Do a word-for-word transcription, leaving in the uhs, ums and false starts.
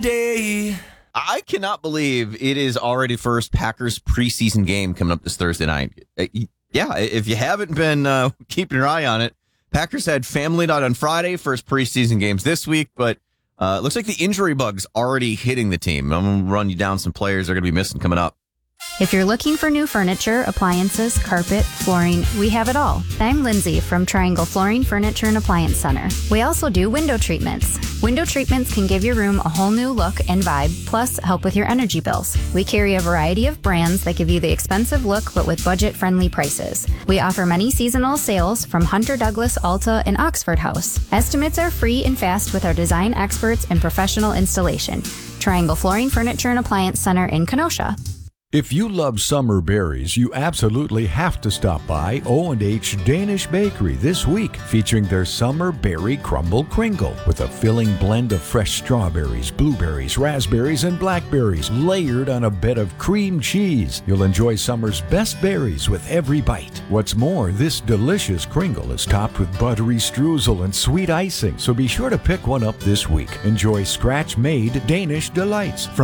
day. I cannot believe it is already first Packers preseason game coming up this Thursday night. Uh, Yeah, if you haven't been uh, keeping your eye on it, Packers had family night on Friday, first preseason games this week, but uh, it looks like the injury bug's already hitting the team. I'm going to run you down some players they're going to be missing coming up. If you're looking for new furniture, appliances, carpet, flooring, we have it all. I'm Lindsay from Triangle Flooring, Furniture, and Appliance Center. We also do window treatments. Window treatments can give your room a whole new look and vibe, plus help with your energy bills. We carry a variety of brands that give you the expensive look, but with budget-friendly prices. We offer many seasonal sales from Hunter Douglas, Alta, and Oxford House. Estimates are free and fast with our design experts and professional installation. Triangle Flooring, Furniture, and Appliance Center in Kenosha. If you love summer berries, you absolutely have to stop by O and H Danish Bakery this week, featuring their Summer Berry Crumble Kringle with a filling blend of fresh strawberries, blueberries, raspberries, and blackberries layered on a bed of cream cheese. You'll enjoy summer's best berries with every bite. What's more, this delicious Kringle is topped with buttery streusel and sweet icing, so be sure to pick one up this week. Enjoy scratch-made Danish delights from